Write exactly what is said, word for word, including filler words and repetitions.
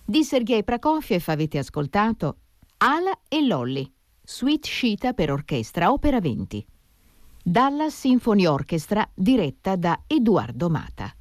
Di Sergei Prokofiev avete ascoltato Ala e Lolly, Suite Scita per orchestra, opera venti. Dallas Symphony Orchestra, diretta da Edoardo Mata.